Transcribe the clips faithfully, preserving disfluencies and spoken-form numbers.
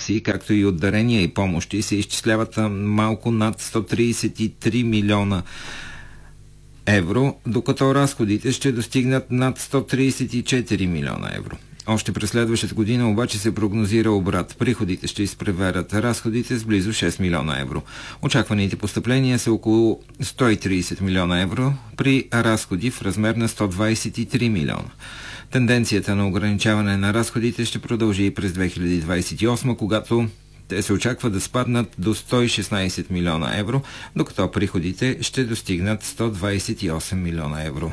такси, както и от дарения и помощи се изчисляват малко над сто тридесет и три милиона евро, докато разходите ще достигнат над сто тридесет и четири милиона евро. Още през следващата година обаче се прогнозира обрат. Приходите ще изпреварят разходите с близо шест милиона евро. Очакваните постъпления са около сто и тридесет милиона евро при разходи в размер на сто двадесет и три милиона. Тенденцията на ограничаване на разходите ще продължи и през две хиляди двадесет и осма, когато те се очаква да спаднат до сто и шестнадесет милиона евро, докато приходите ще достигнат сто двадесет и осем милиона евро.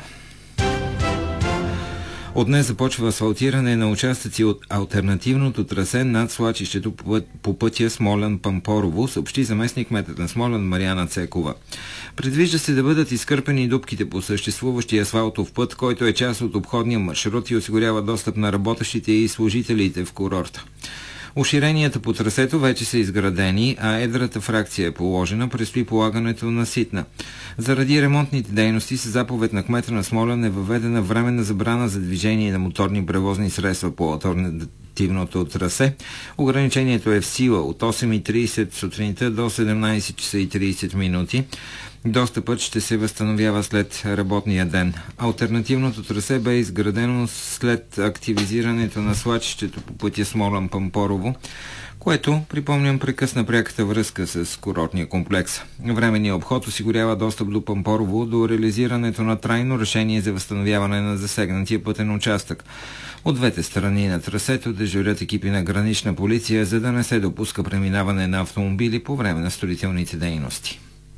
От днес започва асфалтиране на участъци от алтернативното трасе над свлачището по пътя Смолян-Пампорово, съобщи заместник-кметът на Смолян Мариана Цекова. Предвижда се да бъдат изкърпени дупките по съществуващия асфалтов път, който е част от обходния маршрут и осигурява достъп на работещите и служителите в курорта. Уширенията по трасето вече са изградени, а едрата фракция е положена, предстои полагането на ситна. Заради ремонтните дейности с заповед на кмета на Смолян е въведена временна забрана за движение на моторни превозни средства по алтернативното трасе. Ограничението е в сила от осем и тридесет сутринта до седемнадесет часа и тридесет минути. Достъпът ще се възстановява след работния ден. Алтернативното трасе бе изградено след активизирането на свлачището по пътя Смолян-Пампорово, което, припомням, прекъсна пряката връзка с курортния комплекс. Временният обход осигурява достъп до Пампорово до реализирането на трайно решение за възстановяване на засегнатия пътен участък. От двете страни на трасето дежурят екипи на гранична полиция, за да не се допуска преминаване на автомобили по време на строителните дейности.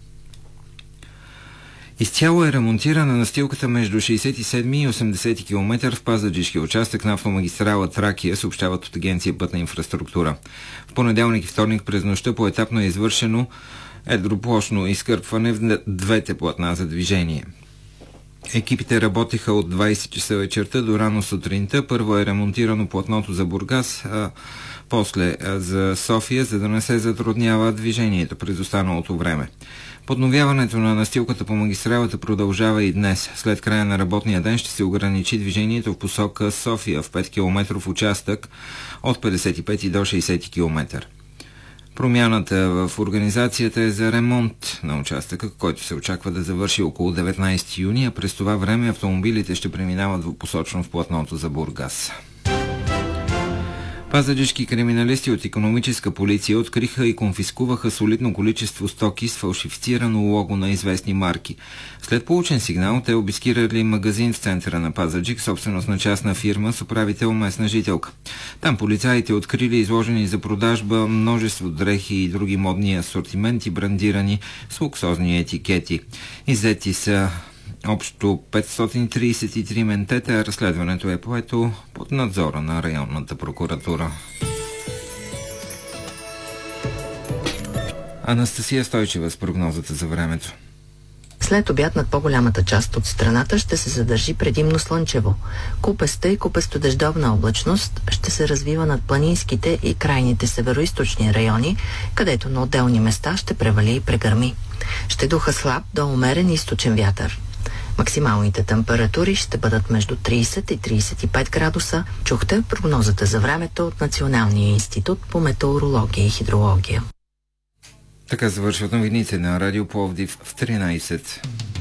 Изцяло е ремонтирана настилката между шейсет и седми и осемдесети километър в пазарджишкия участък на автомагистрала Тракия, съобщават от Агенция Пътна инфраструктура. В понеделник и вторник през нощта поетапно е извършено едроплощно изкърпване в двете платна за движение. Екипите работиха от двадесет часа вечерта до рано сутринта. Първо е ремонтирано платното за Бургас, а после за София, за да не се затруднява движението през останалото време. Подновяването на настилката по магистралата продължава и днес. След края на работния ден ще се ограничи движението в посока София в пет километров участък от петдесет и пети до шейсети километър. Промяната в организацията е за ремонт на участъка, който се очаква да завърши около деветнадесети юни, а през това време автомобилите ще преминават двупосочно в платното за Бургас. Пазарджишки криминалисти от икономическа полиция откриха и конфискуваха солидно количество стоки с фалшифицирано лого на известни марки. След получен сигнал, те обискирали магазин в центъра на Пазарджик, собственост на частна фирма с управител местна жителка. Там полицаите открили изложени за продажба множество дрехи и други модни асортименти, брандирани с луксозни етикети. Иззети са общо петстотин тридесет и три ментета. Разследването е поето под надзора на районната прокуратура. Анастасия Стойчева с прогнозата за времето. След обяд над по-голямата част от страната ще се задържи предимно слънчево. Купеста и купесто-дъждовна облачност ще се развива над планинските и крайните североизточни райони, където на отделни места ще превали и прегърми. Ще духа слаб до умерен източен вятър. Максималните температури ще бъдат между тридесет и тридесет и пет градуса. Чухте прогнозата за времето от Националния институт по метеорология и хидрология. Така завършват новините на Радио Пловдив в тринадесет.